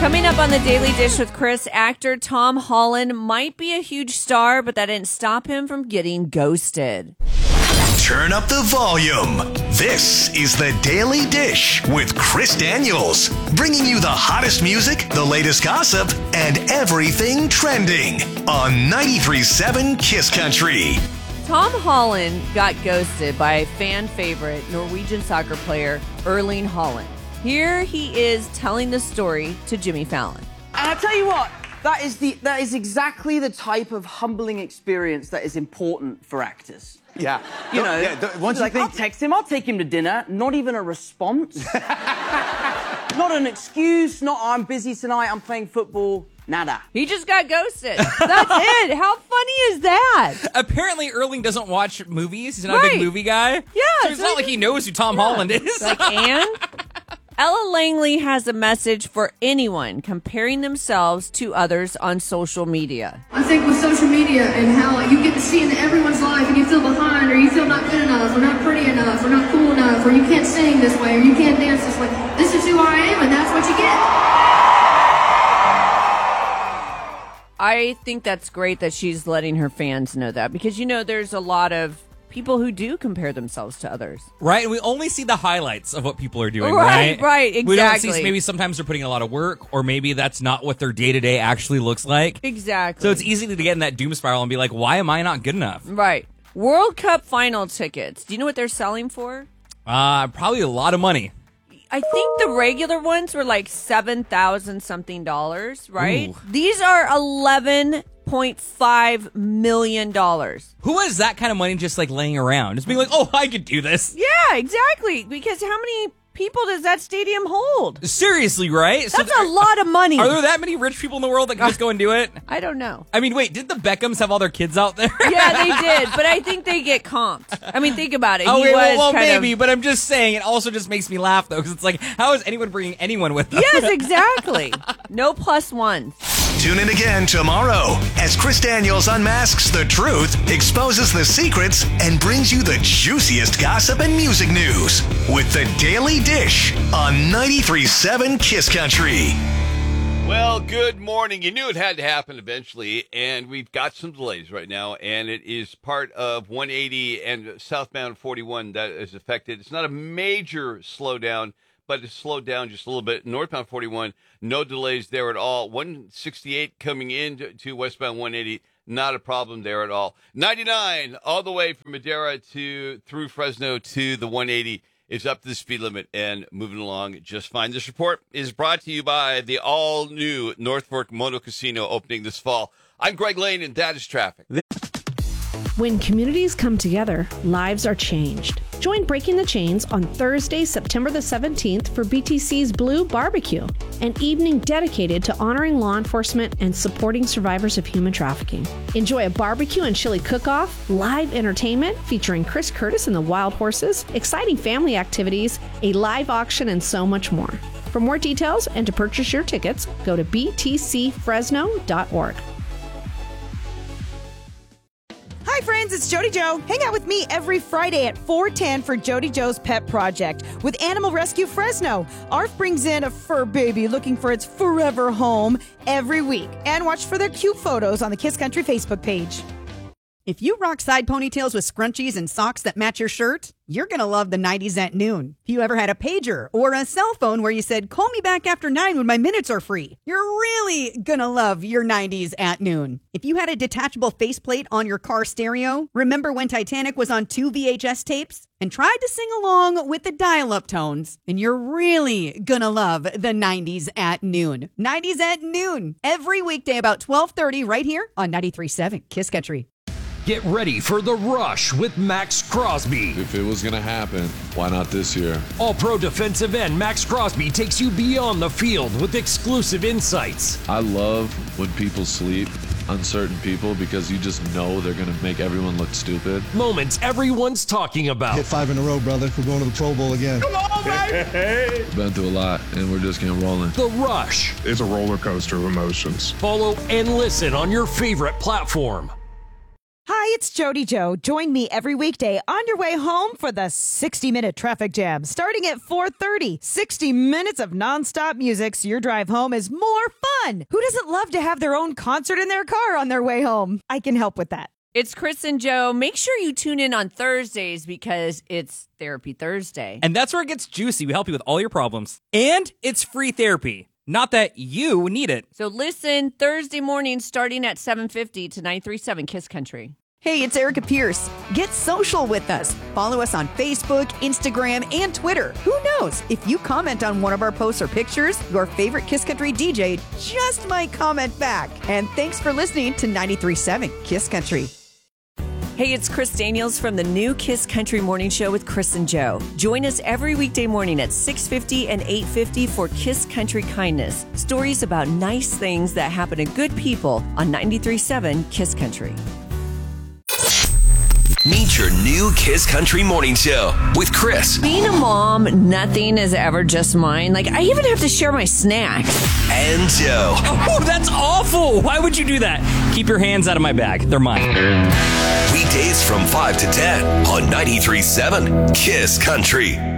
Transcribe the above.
Coming up on the Daily Dish with Chris, actor Tom Holland might be a huge star, but that didn't stop him from getting ghosted. Turn up the volume. This is the Daily Dish with Chris Daniels, bringing you the hottest music, the latest gossip, and everything trending on 93.7 Kiss Country. Tom Holland got ghosted by fan favorite Norwegian soccer player Erling Haaland. Here he is telling the story to Jimmy Fallon. And I tell you what, that is exactly the type of humbling experience that is important for actors. Yeah. You know, once you think... I'll text him, I'll take him to dinner. Not even a response. Not an excuse, not I'm busy tonight, I'm playing football. Nada. He just got ghosted. That's it. How funny is that? Apparently, Erling doesn't watch movies. He's not a big movie guy. Yeah. So it's not like he knows who Tom Holland is. Like, and Ella Langley has a message for anyone comparing themselves to others on social media. I think with social media and how you get to see into everyone's life and you feel behind or you feel not good enough or not pretty enough or not cool enough or you can't sing this way or you can't dance this way. This is who I am and that's what you get. I think that's great that she's letting her fans know that because, you know, there's a lot of people who do compare themselves to others. Right, and we only see the highlights of what people are doing, right? Right, exactly. We don't see, maybe sometimes they're putting a lot of work, or maybe that's not what their day-to-day actually looks like. Exactly. So it's easy to get in that doom spiral and be like, why am I not good enough? Right. World Cup final tickets. Do you know what they're selling for? Probably a lot of money. I think the regular ones were like $7,000 something, right? Ooh. These are $11.5 million. Who has that kind of money just like laying around? Just being like, oh, I could do this. Yeah, exactly. Because how many people does that stadium hold? Seriously, right? That's a lot of money. Are there that many rich people in the world that can just go and do it? I don't know. I mean, wait, did the Beckhams have all their kids out there? Yeah, they did, but I think they get comped. I mean, think about it. Oh, He was well, kind maybe, of... but I'm just saying, it also just makes me laugh, though, because it's like, how is anyone bringing anyone with them? Yes, exactly. No plus ones. Tune in again tomorrow as Chris Daniels unmasks the truth, exposes the secrets, and brings you the juiciest gossip and music news with the Daily Dish on 93.7 Kiss Country. Well, good morning. You knew it had to happen eventually, and we've got some delays right now, and it is part of 180 and southbound 41 that is affected. It's not a major slowdown, but it's slowed down just a little bit. Northbound 41, no delays there at all. 168 coming in to westbound 180, not a problem there at all. 99 all the way from Madera through Fresno to the 180 is up to the speed limit and moving along just fine. This report is brought to you by the all-new North Fork Mono Casino opening this fall. I'm Greg Lane, and that is traffic. When communities come together, lives are changed. Join Breaking the Chains on Thursday, September the 17th for BTC's Blue Barbecue, an evening dedicated to honoring law enforcement and supporting survivors of human trafficking. Enjoy a barbecue and chili cook-off, live entertainment featuring Chris Curtis and the Wild Horses, exciting family activities, a live auction, and so much more. For more details and to purchase your tickets, go to btcfresno.org. Hi friends, it's Jody Joe. Hang out with me every Friday at 4:10 for Jody Joe's Pet Project with Animal Rescue Fresno. ARF brings in a fur baby looking for its forever home every week. And watch for their cute photos on the Kiss Country Facebook page. If you rock side ponytails with scrunchies and socks that match your shirt, you're going to love the 90s at noon. If you ever had a pager or a cell phone where you said, call me back after 9 when my minutes are free, you're really going to love your 90s at noon. If you had a detachable faceplate on your car stereo, remember when Titanic was on 2 VHS tapes and tried to sing along with the dial-up tones, and you're really going to love the 90s at noon. 90s at noon, every weekday about 12:30 right here on 93.7 Kiss Country. Get ready for The Rush with Max Crosby. If it was going to happen, why not this year? All-pro defensive end Max Crosby takes you beyond the field with exclusive insights. I love when people sleep on certain people because you just know they're going to make everyone look stupid. Moments everyone's talking about. Hit 5 in a row, brother. We're going to the Pro Bowl again. Come on, baby! Been through a lot, and we're just getting rolling. The Rush. It's a roller coaster of emotions. Follow and listen on your favorite platform. Hi, it's Jody Joe. Join me every weekday on your way home for the 60-minute traffic jam. Starting at 4:30, 60 minutes of nonstop music so your drive home is more fun. Who doesn't love to have their own concert in their car on their way home? I can help with that. It's Chris and Joe. Make sure you tune in on Thursdays because it's Therapy Thursday. And that's where it gets juicy. We help you with all your problems. And it's free therapy. Not that you need it. So listen Thursday morning starting at 7:50 to 937 Kiss Country. Hey, it's Erica Pierce. Get social with us. Follow us on Facebook, Instagram, and Twitter. Who knows? If you comment on one of our posts or pictures, your favorite Kiss Country DJ just might comment back. And thanks for listening to 93.7 Kiss Country. Hey, it's Chris Daniels from the new Kiss Country Morning Show with Chris and Joe. Join us every weekday morning at 6:50 and 8:50 for Kiss Country Kindness. Stories about nice things that happen to good people on 93.7 Kiss Country. Meet your new Kiss Country Morning Show with Chris Being a mom, nothing is ever just mine. Like, I even have to share my snacks. and Joe. Oh, that's awful. Why would you do that? Keep your hands out of my bag. They're mine. Weekdays from 5 to 10 on 93.7 Kiss Country.